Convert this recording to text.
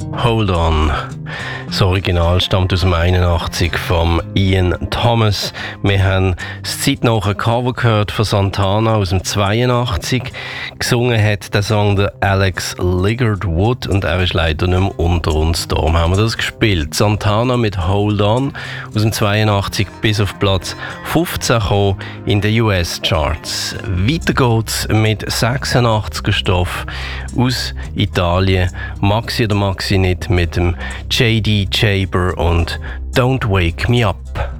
Hold On. Das Original stammt aus dem 81 von Ian Thomas. Wir haben das zeitnahe Cover gehört von Santana aus dem 82. Gesungen hat der Song der Alex Liggard Wood und er ist leider nicht mehr unter uns. Darum haben wir das gespielt. Santana mit Hold On aus dem 82 bis auf Platz 15 gekommen in den US-Charts. Weiter geht's mit 86er Stoff aus Italien. Maxi oder Maxi nicht mit dem J.D. Jaber und Don't Wake Me Up.